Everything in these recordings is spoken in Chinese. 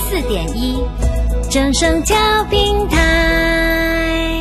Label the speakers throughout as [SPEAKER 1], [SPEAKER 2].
[SPEAKER 1] 94.1正声调平台。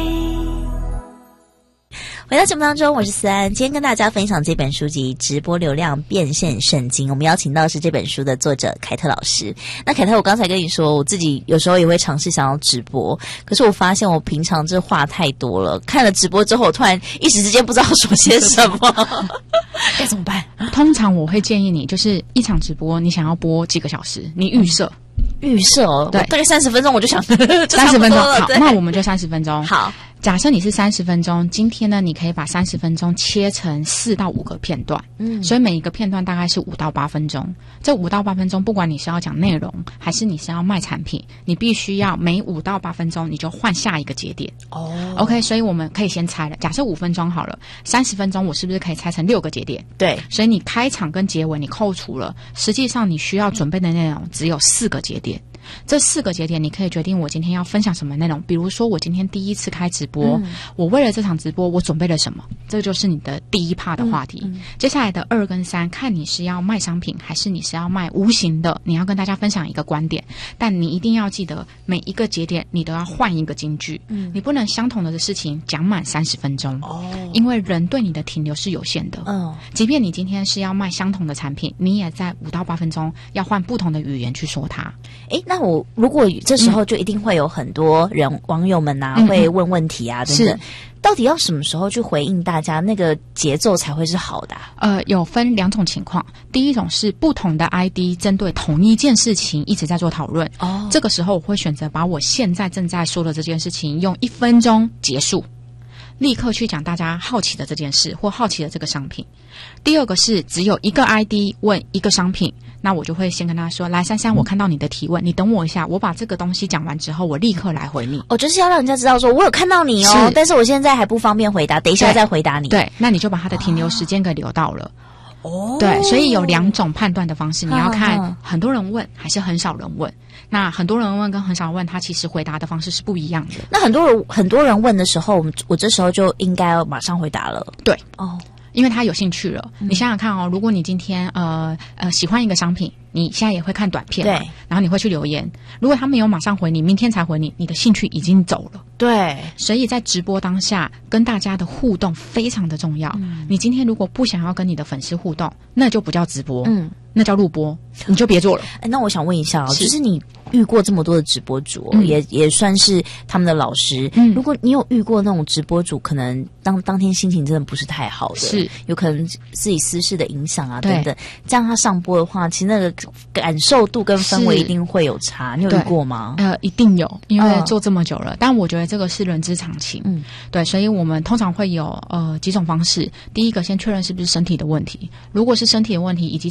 [SPEAKER 2] 回到节目当中，我是思安，今天跟大家分享这本书籍《直播流量变现圣经》，我们邀请到的是这本书的作者凯特老师。那凯特，我刚才跟你说，我自己有时候也会尝试想要直播，可是我发现我平常这话太多了，看了直播之后，我突然一时之间不知道说些什么，该怎么办？
[SPEAKER 3] 通常我会建议你，就是一场直播，你想要播几个小时，你预设。
[SPEAKER 2] 预设哦，
[SPEAKER 3] 对，
[SPEAKER 2] 大概30分钟我就想30
[SPEAKER 3] 分钟，好，那我们就30分钟。
[SPEAKER 2] 好，
[SPEAKER 3] 假设你是30分钟，今天呢，你可以把30分钟切成4到5个片段，所以每一个片段大概是5到8分钟。这5到8分钟，不管你是要讲内容，还是你是要卖产品，你必须要每5到8分钟你就换下一个节点。OK， 所以我们可以先拆了。假设5分钟好了，30分钟我是不是可以拆成6个节点？
[SPEAKER 2] 对，
[SPEAKER 3] 所以你开场跟结尾你扣除了，实际上你需要准备的内容只有4个节点。这4个节点你可以决定我今天要分享什么内容。比如说我今天第一次开直播，我为了这场直播我准备了什么，这就是你的第一 part 的话题。接下来的2跟3，看你是要卖商品还是你是要卖无形的，你要跟大家分享一个观点，但你一定要记得每一个节点你都要换一个金句，你不能相同的事情讲满30分钟，因为人对你的停留是有限的。即便你今天是要卖相同的产品，你也在5到8分钟要换不同的语言去说它。
[SPEAKER 2] 那我如果这时候就一定会有很多人网友们会问问题啊等等，到底要什么时候去回应大家，那个节奏才会是好的
[SPEAKER 3] 有分2种情况。第一种是不同的 ID 针对同一件事情一直在做讨论，这个时候我会选择把我现在正在说的这件事情用1分钟结束，立刻去讲大家好奇的这件事或好奇的这个商品。第二个是只有一个 ID 问一个商品，那我就会先跟他说，来珊珊，我看到你的提问，你等我一下，我把这个东西讲完之后我立刻来回你。
[SPEAKER 2] 就是要让人家知道说我有看到你但是我现在还不方便回答，等一下再回答你。
[SPEAKER 3] 对，那你就把他的停留时间给留到了。对，所以有2种判断的方式，你要看很多人问还是很少人问。那很多人问跟很少人问，他其实回答的方式是不一样的。
[SPEAKER 2] 那很多人问的时候，我这时候就应该要马上回答了。
[SPEAKER 3] 对，因为他有兴趣了。你想想看如果你今天喜欢一个商品，你现在也会看短片，对，然后你会去留言。如果他没有马上回你，明天才回你，你的兴趣已经走了。
[SPEAKER 2] 对，
[SPEAKER 3] 所以在直播当下跟大家的互动非常的重要。你今天如果不想要跟你的粉丝互动，那就不叫直播，那叫录播，你就别做了。
[SPEAKER 2] 那我想问一下就是你遇过这么多的直播主也算是他们的老师，如果你有遇过那种直播主可能当天心情真的不是太好的，是有可能自己私事的影响啊等等，这样他上播的话，其实那个感受度跟氛围一定会有差。你有遇过吗？
[SPEAKER 3] 一定有，因为做这么久了。但我觉得这个是人之常情。对，所以我们通常会有几种方式。第一个，先确认是不是身体的问题，如果是身体的问题以及